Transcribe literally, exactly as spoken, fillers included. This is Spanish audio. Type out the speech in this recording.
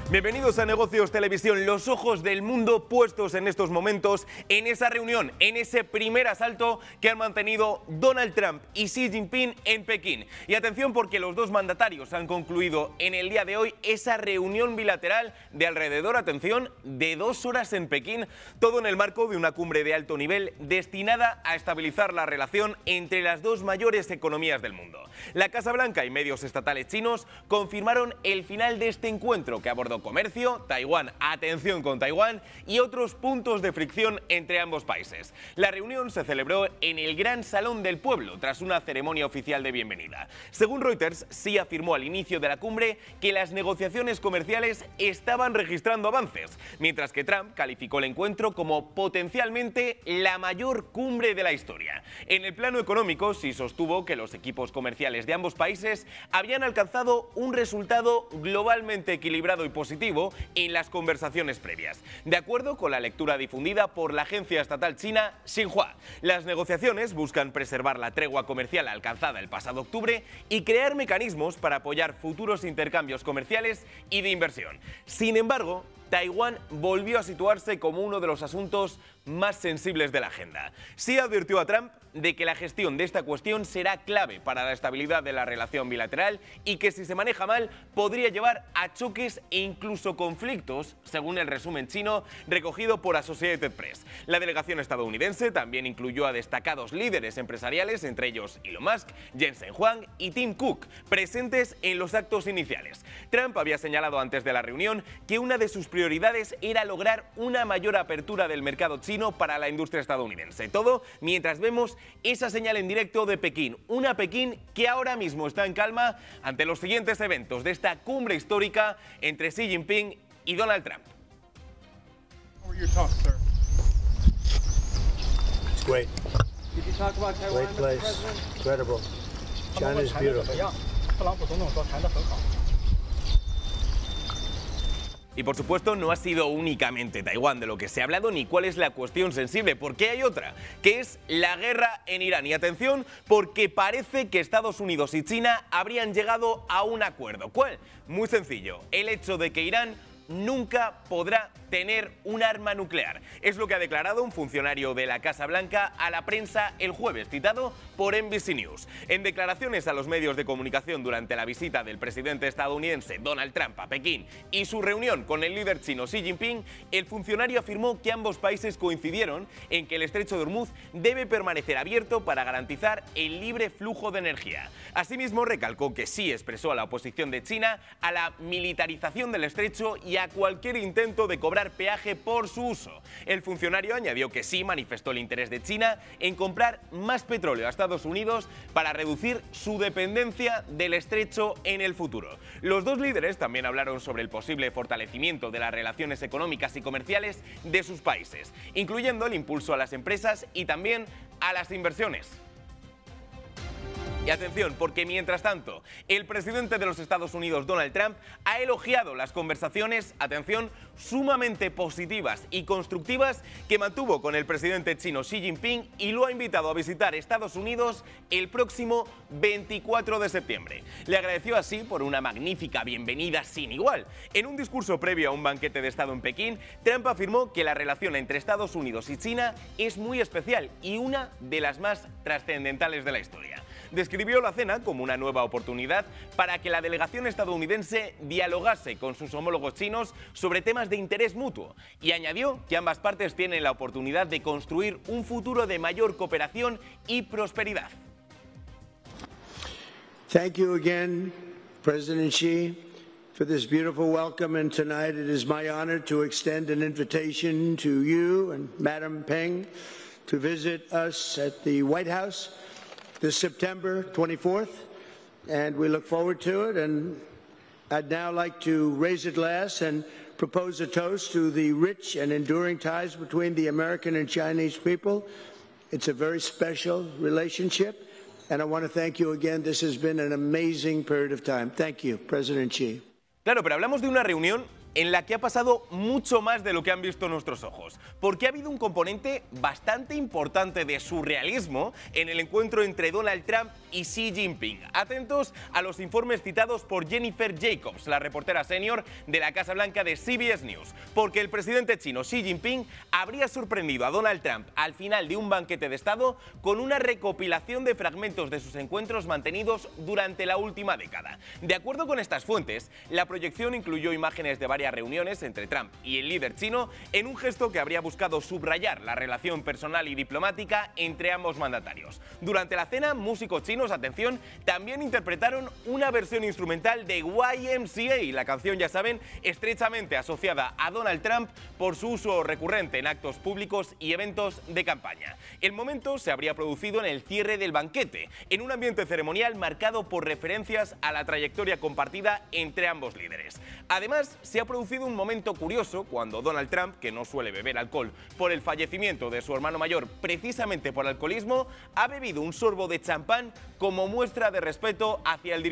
Bienvenidos a Negocios Televisión, los ojos del mundo puestos en estos momentos en esa reunión, en ese primer asalto que han mantenido Donald Trump y Xi Jinping en Pekín. Y atención porque los dos mandatarios han concluido en el día de hoy esa reunión bilateral de alrededor, atención, de dos horas en Pekín, todo en el marco de una cumbre de alto nivel destinada a estabilizar la relación entre las dos mayores economías del mundo. La Casa Blanca y medios estatales chinos confirmaron el final de este encuentro que abordó comercio, Taiwán, atención con Taiwán, y otros puntos de fricción entre ambos países. La reunión se celebró en el Gran Salón del Pueblo, tras una ceremonia oficial de bienvenida. Según Reuters, Xi afirmó al inicio de la cumbre que las negociaciones comerciales estaban registrando avances, mientras que Trump calificó el encuentro como potencialmente la mayor cumbre de la historia. En el plano económico, Xi sostuvo que los equipos comerciales de ambos países habían alcanzado un resultado globalmente equilibrado y positivo en las conversaciones previas. De acuerdo con la lectura difundida por la agencia estatal china Xinhua, las negociaciones buscan preservar la tregua comercial alcanzada el pasado octubre y crear mecanismos para apoyar futuros intercambios comerciales y de inversión. Sin embargo, Taiwán volvió a situarse como uno de los asuntos más sensibles de la agenda. Xi advirtió a Trump de que la gestión de esta cuestión será clave para la estabilidad de la relación bilateral y que si se maneja mal podría llevar a choques e incluso conflictos, según el resumen chino recogido por Associated Press. La delegación estadounidense también incluyó a destacados líderes empresariales, entre ellos Elon Musk, Jensen Huang y Tim Cook, presentes en los actos iniciales. Trump había señalado antes de la reunión que una de sus prioridades era lograr una mayor apertura del mercado chino para la industria estadounidense. Todo mientras vemos esa señal en directo de Pekín, una Pekín que ahora mismo está en calma ante los siguientes eventos de esta cumbre histórica entre Xi Jinping y Donald Trump. It's great. Great place. Incredible. China is beautiful. Y por supuesto no ha sido únicamente Taiwán de lo que se ha hablado ni cuál es la cuestión sensible, porque hay otra, que es la guerra en Irán. Y atención, porque parece que Estados Unidos y China habrían llegado a un acuerdo. ¿Cuál? Muy sencillo, el hecho de que Irán nunca podrá tener un arma nuclear. Es lo que ha declarado un funcionario de la Casa Blanca a la prensa el jueves, citado por N B C News. En declaraciones a los medios de comunicación durante la visita del presidente estadounidense Donald Trump a Pekín y su reunión con el líder chino Xi Jinping, el funcionario afirmó que ambos países coincidieron en que el estrecho de Hormuz debe permanecer abierto para garantizar el libre flujo de energía. Asimismo, recalcó que Xi expresó a la oposición de China a la militarización del estrecho y a cualquier intento de cobrar peaje por su uso. El funcionario añadió que sí manifestó el interés de China en comprar más petróleo a Estados Unidos para reducir su dependencia del estrecho en el futuro. Los dos líderes también hablaron sobre el posible fortalecimiento de las relaciones económicas y comerciales de sus países, incluyendo el impulso a las empresas y también a las inversiones. Y atención, porque mientras tanto, el presidente de los Estados Unidos, Donald Trump, ha elogiado las conversaciones, atención, sumamente positivas y constructivas que mantuvo con el presidente chino Xi Jinping y lo ha invitado a visitar Estados Unidos el próximo veinticuatro de septiembre. Le agradeció así por una magnífica bienvenida sin igual. En un discurso previo a un banquete de Estado en Pekín, Trump afirmó que la relación entre Estados Unidos y China es muy especial y una de las más trascendentales de la historia. Describió la cena como una nueva oportunidad para que la delegación estadounidense dialogase con sus homólogos chinos sobre temas de interés mutuo y añadió que ambas partes tienen la oportunidad de construir un futuro de mayor cooperación y prosperidad. Thank you again, President Xi, for this beautiful welcome, and tonight it is my honor to extend an invitation to you and Madam Peng to visit us at the White House this September twenty-fourth, and we look forward to it. And I'd now like to raise a glass and propose a toast to the rich and enduring ties between the American and Chinese people. It's a very special relationship, and I want to thank you again. This has been an amazing period of time. Thank you, President Xi. Claro, pero hablamos de una reunión en la que ha pasado mucho más de lo que han visto nuestros ojos, porque ha habido un componente bastante importante de surrealismo en el encuentro entre Donald Trump y Xi Jinping. Atentos a los informes citados por Jennifer Jacobs, la reportera senior de la Casa Blanca de C B S News, porque el presidente chino Xi Jinping habría sorprendido a Donald Trump al final de un banquete de Estado con una recopilación de fragmentos de sus encuentros mantenidos durante la última década. De acuerdo con estas fuentes, la proyección incluyó imágenes de varias reuniones entre Trump y el líder chino en un gesto que habría buscado subrayar la relación personal y diplomática entre ambos mandatarios. Durante la cena, músicos chinos, atención, también interpretaron una versión instrumental de Y M C A, la canción, ya saben, estrechamente asociada a Donald Trump por su uso recurrente en actos públicos y eventos de campaña. El momento se habría producido en el cierre del banquete, en un ambiente ceremonial marcado por referencias a la trayectoria compartida entre ambos líderes. Además, se ha producido un momento curioso cuando Donald Trump, que no suele beber alcohol por el fallecimiento de su hermano mayor precisamente por alcoholismo, ha bebido un sorbo de champán como muestra de respeto hacia el dirigente